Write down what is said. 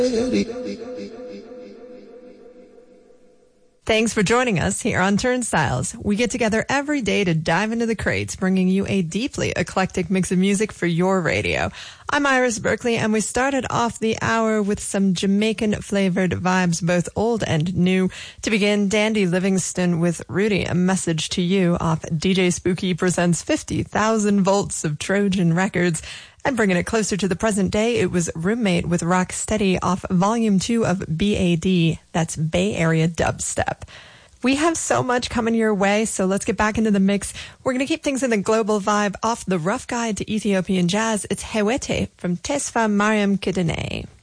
Thanks for joining us here on Turnstiles. We get together every day to dive into the crates, bringing you a deeply eclectic mix of music for your radio. I'm Iris Berkeley, and we started off the hour with some Jamaican-flavored vibes, both old and new. To begin, Dandy Livingston with Rudy, A Message to You off DJ Spooky Presents 50,000 Volts of Trojan Records. And bringing it closer to the present day, it was Roommate with Rock Steady off Volume 2 of BAD. That's Bay Area Dubstep. We have so much coming your way, so let's get back into the mix. We're going to keep things in the global vibe. Off the Rough Guide to Ethiopian Jazz, it's Hewete from Tesfa Mariam Kidene.